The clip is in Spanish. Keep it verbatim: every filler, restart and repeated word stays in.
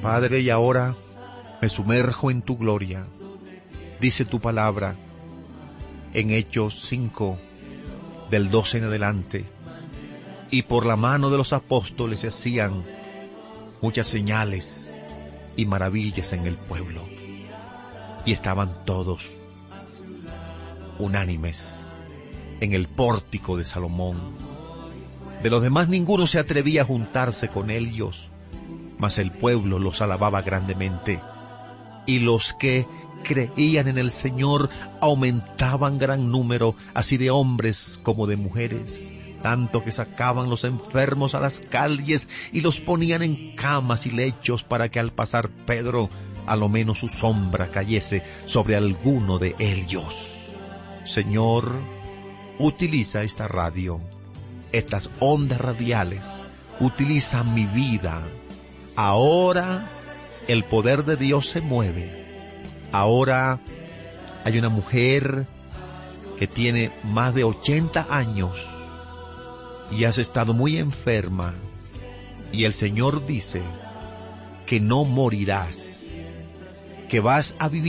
Padre, y ahora me sumerjo en tu gloria. Dice tu palabra en Hechos cinco, del doce en adelante. Y por la mano de los apóstoles se hacían muchas señales y maravillas en el pueblo. Y estaban todos unánimes en el pórtico de Salomón. De los demás ninguno se atrevía a juntarse con ellos, mas el pueblo los alababa grandemente. Y los que creían en el Señor aumentaban gran número, así de hombres como de mujeres, tanto que sacaban los enfermos a las calles y los ponían en camas y lechos para que al pasar Pedro, a lo menos su sombra cayese sobre alguno de ellos. Señor, utiliza esta radio, estas ondas radiales, utiliza mi vida. Ahora el poder de Dios se mueve. Ahora hay una mujer que tiene más de ochenta años y has estado muy enferma, y el Señor dice que no morirás, que vas a vivir